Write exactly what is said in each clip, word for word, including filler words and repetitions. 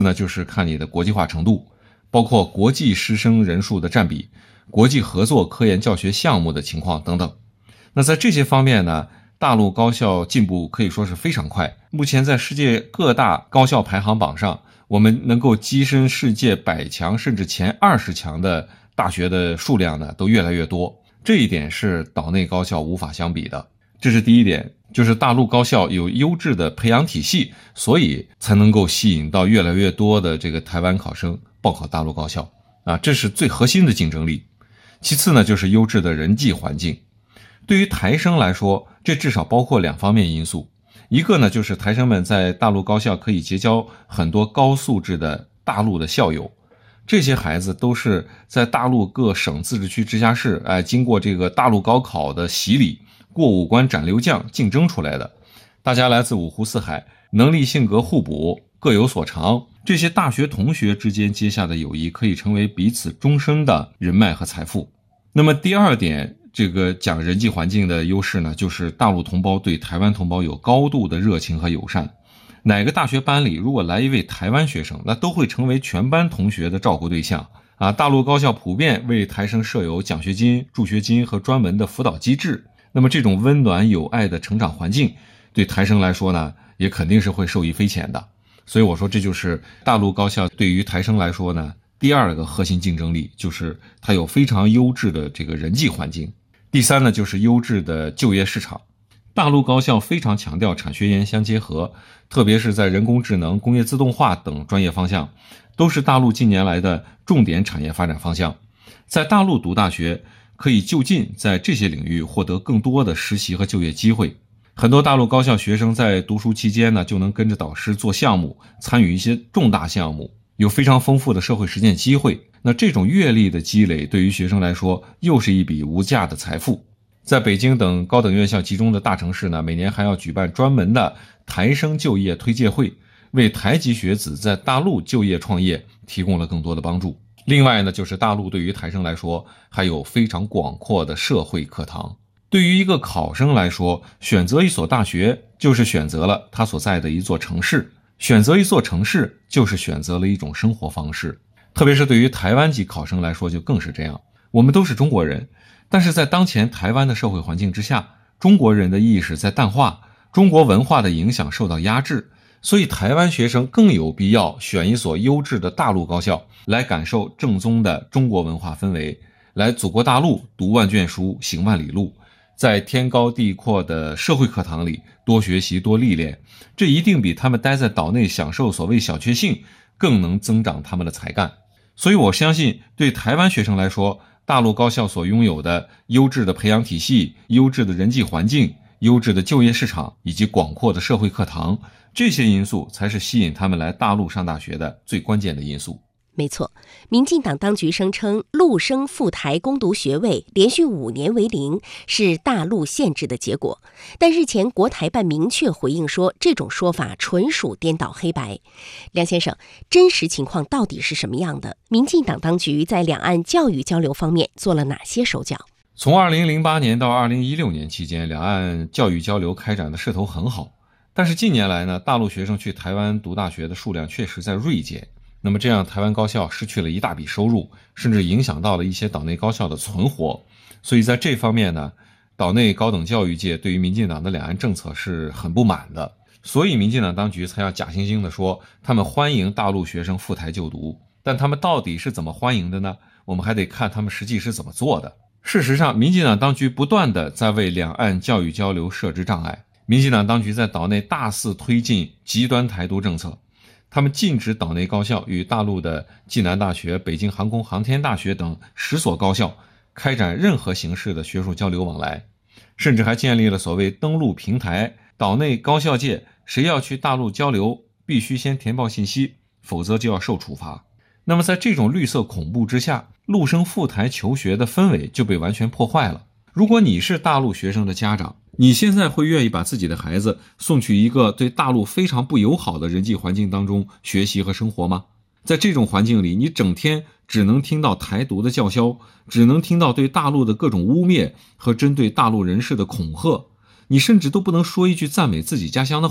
那就是看你的国际化程度，包括国际师生人数的占比、国际合作科研教学项目的情况等等。那在这些方面呢，大陆高校进步可以说是非常快。目前在世界各大高校排行榜上，我们能够跻身世界百强甚至前二十强的大学的数量呢，都越来越多。这一点是岛内高校无法相比的。这是第一点，就是大陆高校有优质的培养体系，所以才能够吸引到越来越多的这个台湾考生报考大陆高校啊，这是最核心的竞争力。其次呢，就是优质的人际环境。对于台生来说，这至少包括两方面因素。一个呢，就是台生们在大陆高校可以结交很多高素质的大陆的校友，这些孩子都是在大陆各省自治区直辖市，哎，经过这个大陆高考的洗礼，过五关斩六将竞争出来的。大家来自五湖四海，能力性格互补，各有所长。这些大学同学之间结下的友谊，可以成为彼此终生的人脉和财富。那么第二点，这个讲人际环境的优势呢，就是大陆同胞对台湾同胞有高度的热情和友善。哪个大学班里如果来一位台湾学生，那都会成为全班同学的照顾对象啊。大陆高校普遍为台生设有奖学金、助学金和专门的辅导机制。那么这种温暖有爱的成长环境，对台生来说呢，也肯定是会受益匪浅的。所以我说，这就是大陆高校对于台生来说呢，第二个核心竞争力，就是它有非常优质的这个人际环境。第三呢，就是优质的就业市场。大陆高校非常强调产学研相结合，特别是在人工智能、工业自动化等专业方向，都是大陆近年来的重点产业发展方向。在大陆读大学，可以就近在这些领域获得更多的实习和就业机会。很多大陆高校学生在读书期间呢，就能跟着导师做项目，参与一些重大项目，有非常丰富的社会实践机会。那这种阅历的积累，对于学生来说，又是一笔无价的财富。在北京等高等院校集中的大城市呢，每年还要举办专门的台生就业推介会，为台籍学子在大陆就业创业提供了更多的帮助。另外呢，就是大陆对于台生来说，还有非常广阔的社会课堂。对于一个考生来说，选择一所大学，就是选择了他所在的一座城市；选择一座城市，就是选择了一种生活方式。特别是对于台湾籍考生来说，就更是这样。我们都是中国人，但是在当前台湾的社会环境之下，中国人的意识在淡化，中国文化的影响受到压制，所以台湾学生更有必要选一所优质的大陆高校，来感受正宗的中国文化氛围，来祖国大陆读万卷书，行万里路，在天高地阔的社会课堂里多学习多历练，这一定比他们待在岛内享受所谓小确幸更能增长他们的才干。所以我相信，对台湾学生来说，大陆高校所拥有的优质的培养体系、优质的人际环境、优质的就业市场以及广阔的社会课堂，这些因素才是吸引他们来大陆上大学的最关键的因素。 没错，民进党当局声称陆生赴台攻读学位连续五年为零是大陆限制的结果，但日前国台办明确回应说，这种说法纯属颠倒黑白。梁先生，真实情况到底是什么样的？民进党当局在两岸教育交流方面做了哪些手脚？ 从二零零八年到二零一六年期间，两岸教育交流开展的势头很好，但是近年来呢，大陆学生去台湾读大学的数量确实在锐减。那么这样台湾高校失去了一大笔收入，甚至影响到了一些岛内高校的存活。所以在这方面呢，岛内高等教育界对于民进党的两岸政策是很不满的。所以民进党当局才要假惺惺地说他们欢迎大陆学生赴台就读，但他们到底是怎么欢迎的呢？我们还得看他们实际是怎么做的。事实上，民进党当局不断地在为两岸教育交流设置障碍。民进党当局在岛内大肆推进极端台独政策，他们禁止岛内高校与大陆的暨南大学、北京航空航天大学等十所高校开展任何形式的学术交流往来，甚至还建立了所谓登陆平台，岛内高校界谁要去大陆交流，必须先填报信息，否则就要受处罚。那么在这种绿色恐怖之下，陆生赴台求学的氛围就被完全破坏了。如果你是大陆学生的家长，你现在会愿意把自己的孩子送去一个对大陆非常不友好的人际环境当中学习和生活吗？在这种环境里，你整天只能听到台独的叫嚣，只能听到对大陆的各种污蔑和针对大陆人士的恐吓，你甚至都不能说一句赞美自己家乡的话，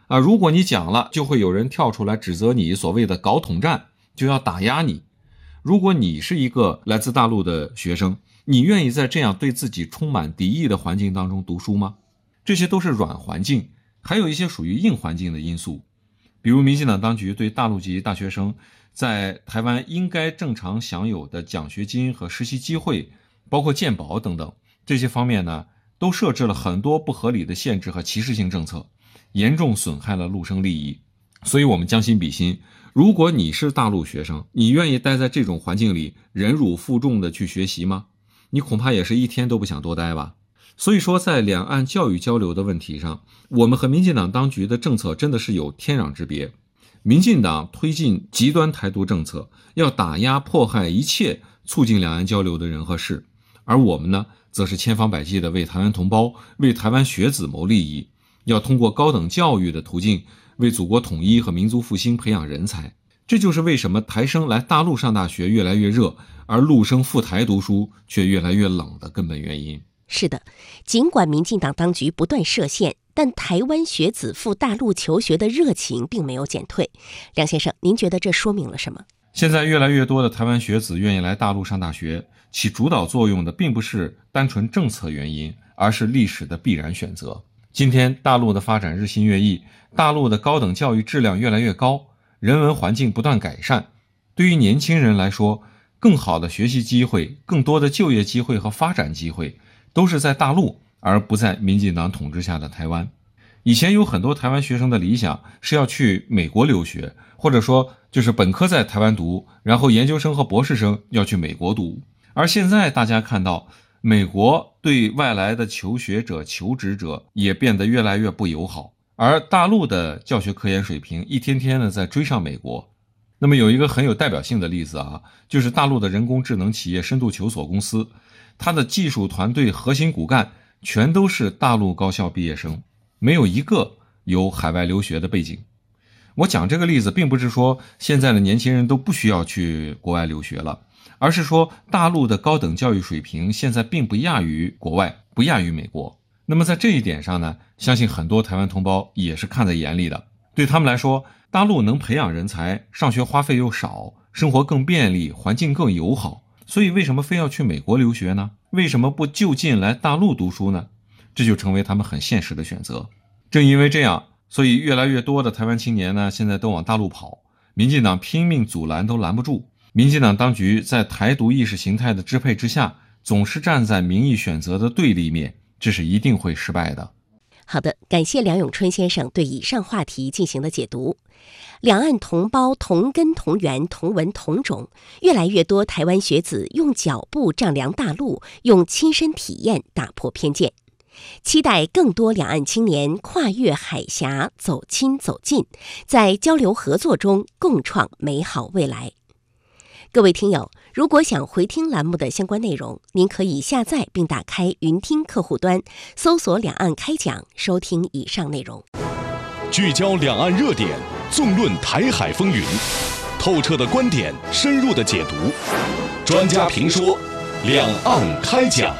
啊，如果你讲了，就会有人跳出来指责你所谓的搞统战，就要打压你。如果你是一个来自大陆的学生，你愿意在这样对自己充满敌意的环境当中读书吗？这些都是软环境，还有一些属于硬环境的因素，比如民进党当局对大陆籍大学生在台湾应该正常享有的奖学金和实习机会，包括健保等等，这些方面呢，都设置了很多不合理的限制和歧视性政策，严重损害了陆生利益。所以我们将心比心，如果你是大陆学生，你愿意待在这种环境里忍辱负重的去学习吗？你恐怕也是一天都不想多待吧。所以说在两岸教育交流的问题上，我们和民进党当局的政策真的是有天壤之别。民进党推进极端台独政策，要打压迫害一切促进两岸交流的人和事，而我们呢，则是千方百计的为台湾同胞、为台湾学子谋利益，要通过高等教育的途径为祖国统一和民族复兴培养人才。这就是为什么台生来大陆上大学越来越热，而陆生赴台读书却越来越冷的根本原因。 是的，尽管民进党当局不断设限，但台湾学子赴大陆求学的热情并没有减退。梁先生，您觉得这说明了什么？ 现在越来越多的台湾学子愿意来大陆上大学，起主导作用的并不是单纯政策原因，而是历史的必然选择。今天大陆的发展日新月异，大陆的高等教育质量越来越高，人文环境不断改善，对于年轻人来说，更好的学习机会、更多的就业机会和发展机会都是在大陆，而不在民进党统治下的台湾。以前有很多台湾学生的理想是要去美国留学，或者说就是本科在台湾读，然后研究生和博士生要去美国读。而现在大家看到，美国对外来的求学者、求职者也变得越来越不友好，而大陆的教学科研水平一天天的在追上美国。那么有一个很有代表性的例子啊，就是大陆的人工智能企业深度求索公司，它的技术团队核心骨干全都是大陆高校毕业生，没有一个有海外留学的背景。我讲这个例子并不是说现在的年轻人都不需要去国外留学了，而是说大陆的高等教育水平现在并不亚于国外，不亚于美国。那么在这一点上呢，相信很多台湾同胞也是看在眼里的。对他们来说，大陆能培养人才，上学花费又少，生活更便利，环境更友好，所以为什么非要去美国留学呢？为什么不就近来大陆读书呢？这就成为他们很现实的选择。正因为这样，所以越来越多的台湾青年呢，现在都往大陆跑，民进党拼命阻拦都拦不住。民进党当局在台独意识形态的支配之下，总是站在民意选择的对立面，这是一定会失败的。 好的，感谢梁永春先生对以上话题进行的解读。两岸同胞同根同源同文同种，越来越多台湾学子用脚步丈量大陆，用亲身体验打破偏见。期待更多两岸青年跨越海峡，走亲走近，在交流合作中共创美好未来。各位听友，如果想回听栏目的相关内容，您可以下载并打开云听客户端，搜索两岸开讲，收听以上内容。 聚焦两岸热点，纵论台海风云，透彻的观点，深入的解读，专家评说，两岸开讲。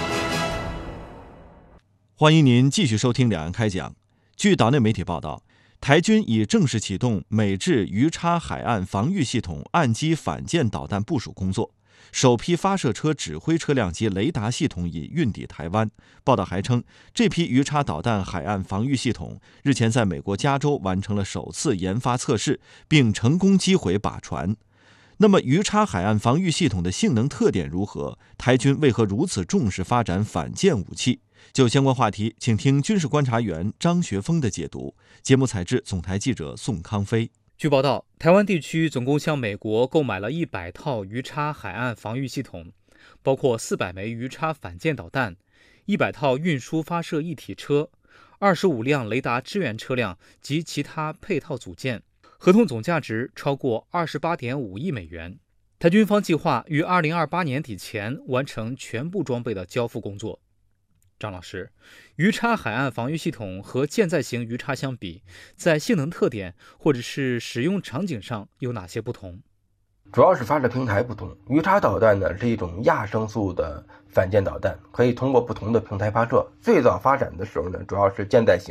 欢迎您继续收听两岸开讲。据岛内媒体报道，台军已正式启动美制鱼叉海岸防御系统岸基反舰导弹部署工作，首批发射车指挥车辆及雷达系统已运抵台湾。报道还称，这批鱼叉导弹海岸防御系统日前在美国加州完成了首次研发测试，并成功击毁靶船。那么鱼叉海岸防御系统的性能特点如何？台军为何如此重视发展反舰武器？就相关话题，请听军事观察员张学峰的解读。节目采制总台记者宋康飞。 据报道，台湾地区总共向美国购买了一百套鱼叉海岸防御系统，包括四百枚鱼叉反舰导弹、一百套运输发射一体车、二十五辆雷达支援车辆及其他配套组件，合同总价值超过二十八点五亿美元。台军方计划于二零二八年底前完成全部装备的交付工作。张老师，鱼叉海岸防御系统和舰载型鱼叉相比，在性能特点或者是使用场景上有哪些不同？ 主要是发射平台不同。鱼叉导弹呢是一种亚声速的反舰导弹，可以通过不同的平台发射。最早发展的时候呢，主要是舰载型，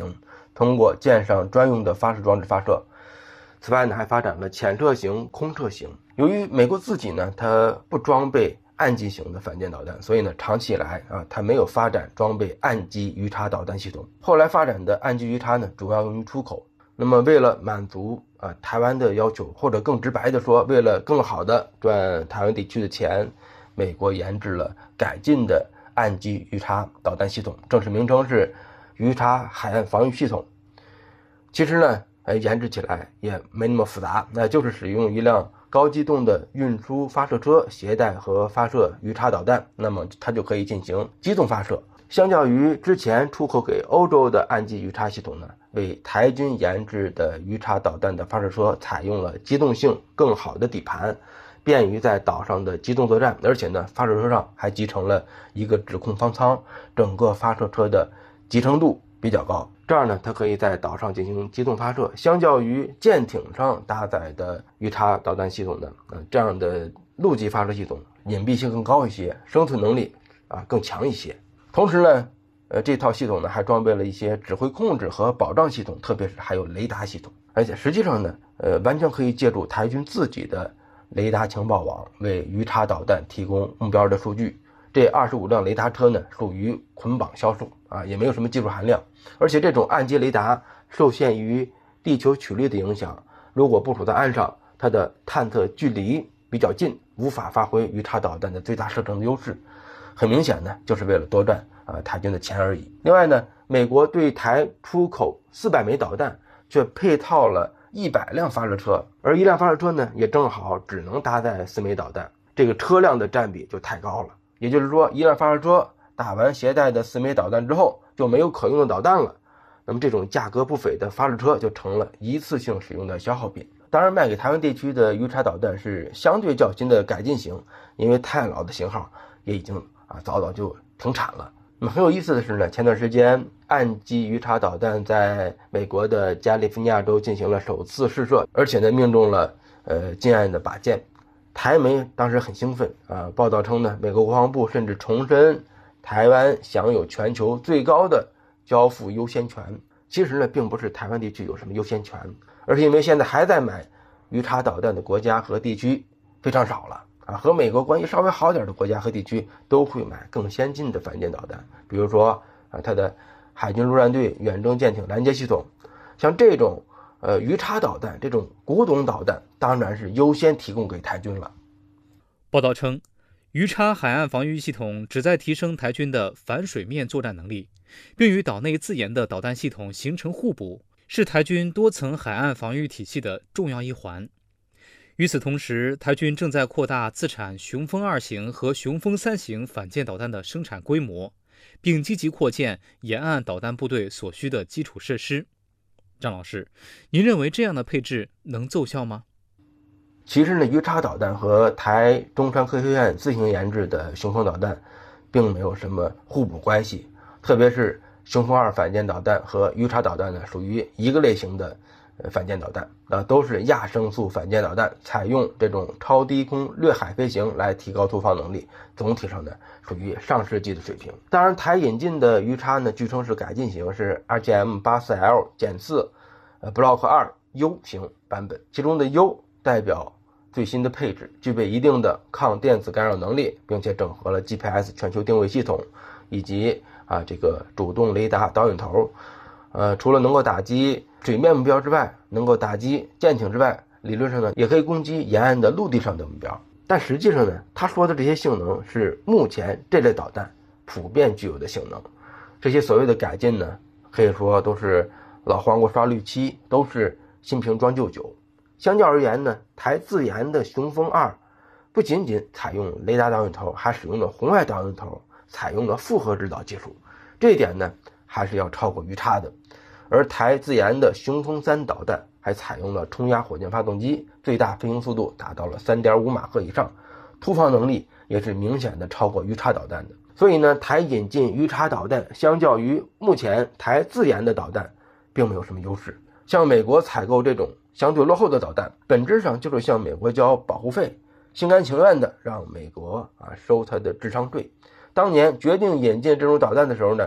通过舰上专用的发射装置发射。此外呢，还发展了潜射型、空射型。由于美国自己呢，它不装备岸基型的反舰导弹，所以呢，长期以来啊，它没有发展装备岸基鱼叉导弹系统。后来发展的岸基鱼叉呢，主要用于出口。那么为了满足啊台湾的要求，或者更直白的说，为了更好的赚台湾地区的钱，美国研制了改进的岸基鱼叉导弹系统，正式名称是鱼叉海岸防御系统。其实呢，呃，研制起来也没那么复杂，那就是使用一辆高机动的运输发射车携带和发射鱼叉导弹，那么它就可以进行机动发射。相较于之前出口给欧洲的岸基鱼叉系统呢，为台军研制的鱼叉导弹的发射车采用了机动性更好的底盘，便于在岛上的机动作战，而且呢，发射车上还集成了一个指控方舱，整个发射车的集成度比较高。这样呢，它可以在岛上进行机动发射。相较于舰艇上搭载的鱼叉导弹系统呢，呃，这样的陆基发射系统隐蔽性更高一些，生存能力啊更强一些。同时呢，呃，这套系统呢还装备了一些指挥控制和保障系统，特别是还有雷达系统。而且实际上呢，呃，完全可以借助台军自己的雷达情报网为鱼叉导弹提供目标的数据。这二十五辆雷达车呢，属于捆绑销售啊，也没有什么技术含量。而且这种岸基雷达受限于地球曲率的影响，如果部署在岸上，它的探测距离比较近，无法发挥鱼叉导弹的最大射程的优势。很明显呢，就是为了多赚啊台军的钱而已。另外呢，美国对台出口四百枚导弹，却配套了一百辆发射车，而一辆发射车呢，也正好只能搭载四枚导弹，这个车辆的占比就太高了。也就是说，一辆发射车打完携带的四枚导弹之后，就没有可用的导弹了。那么这种价格不菲的发射车就成了一次性使用的消耗品。当然，卖给台湾地区的鱼叉导弹是相对较新的改进型，因为太老的型号也已经啊早早就停产了。那么很有意思的是呢，前段时间岸基鱼叉导弹在美国的加利福尼亚州进行了首次试射，而且呢命中了呃近岸的靶舰。台媒当时很兴奋啊，报道称呢，美国国防部甚至重申台湾享有全球最高的交付优先权。其实呢，并不是台湾地区有什么优先权，而是因为现在还在买鱼叉导弹的国家和地区非常少了啊。和美国关系稍微好点的国家和地区都会买更先进的反舰导弹，比如说啊，它的海军陆战队远征舰艇拦截系统，像这种呃，鱼叉导弹这种古董导弹当然是优先提供给台军了。 报道称，鱼叉海岸防御系统旨在提升台军的反水面作战能力，并与岛内自研的导弹系统形成互补，是台军多层海岸防御体系的重要一环。与此同时，台军正在扩大自产雄风二型和雄风三型反舰导弹的生产规模，并积极扩建沿岸导弹部队所需的基础设施。张老师，您认为这样的配置能奏效吗？ 其实呢，鱼叉导弹和台中山科学院自行研制的雄风导弹并没有什么互补关系，特别是雄风二反舰导弹和鱼叉导弹呢，属于一个类型的反舰导弹啊，都是亚声速反舰导弹，采用这种超低空掠海飞行来提高突防能力，总体上呢属于上世纪的水平。当然，台引进的鱼叉呢，据称是改进型，是 R G M 八四 L 减四呃 Block 二 U 型版本，其中的 U 代表最新的配置，具备一定的抗电子干扰能力，并且整合了 G P S 全球定位系统以及啊这个主动雷达导引头。呃，除了能够打击水面目标之外，能够打击舰艇之外，理论上呢也可以攻击沿岸的陆地上的目标。但实际上呢，他说的这些性能是目前这类导弹普遍具有的性能。这些所谓的改进呢，可以说都是老黄瓜刷绿漆，都是新瓶装旧酒。相较而言呢，台自研的雄风二不仅仅采用雷达导引头，还使用了红外导引头，采用了复合制导技术，这一点呢还是要超过鱼叉的。而台自研的雄风三导弹还采用了冲压火箭发动机，最大飞行速度达到了 三点五马赫以上，突防能力也是明显的超过鱼叉导弹的。所以呢，台引进鱼叉导弹相较于目前台自研的导弹并没有什么优势。向美国采购这种相对落后的导弹，本质上就是向美国交保护费，心甘情愿的让美国啊收它的智商税。当年决定引进这种导弹的时候呢，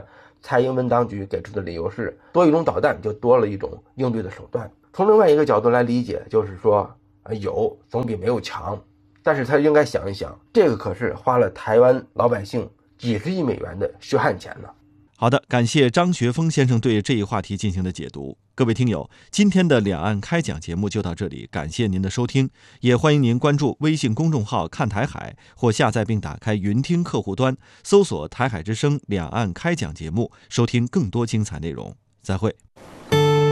蔡英文当局给出的理由是多一种导弹就多了一种应对的手段。从另外一个角度来理解，就是说有总比没有强，但是他应该想一想，这个可是花了台湾老百姓几十亿美元的血汗钱呢。 好的，感谢张学峰先生对这一话题进行的解读。各位听友，今天的两岸开讲节目就到这里，感谢您的收听，也欢迎您关注微信公众号看台海，或下载并打开云听客户端，搜索台海之声两岸开讲节目，收听更多精彩内容。再会。